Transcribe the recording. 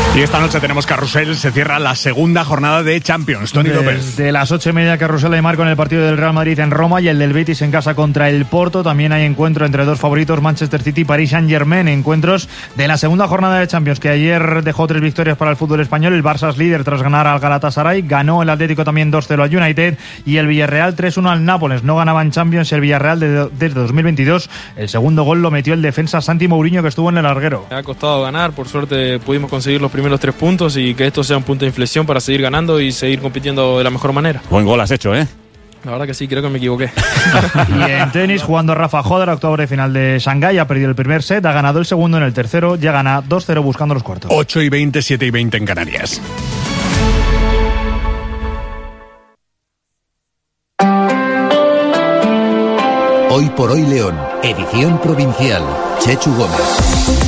Y esta noche tenemos carrusel, se cierra la segunda jornada de Champions. Toni López. De las 8:30 carrusel de Marco en el partido del Real Madrid en Roma y el del Betis en casa contra el Porto. También hay encuentro entre dos favoritos, Manchester City y Paris Saint-Germain. Encuentros de la segunda jornada de Champions, que ayer dejó 3 victorias para el fútbol español. El Barça es líder tras ganar al Galatasaray. Ganó el Atlético también 2-0 al United y el Villarreal 3-1 al Nápoles. No ganaba en Champions el Villarreal desde 2022. El segundo gol lo metió el defensa Santi Mourinho, que estuvo en el larguero. Me ha costado ganar, por suerte pudimos conseguir los primeros 3 puntos y que esto sea un punto de inflexión para seguir ganando y seguir compitiendo de la mejor manera. Buen gol has hecho, ¿eh? La verdad que sí, creo que me equivoqué. Y en tenis, jugando Rafa Hodder, octavo de final de Shanghái, ha perdido el primer set, ha ganado el segundo en el tercero, ya gana 2-0 buscando los cuartos. 8:20, 7:20 en Canarias. Hoy por hoy León, edición provincial. Chechu Gómez.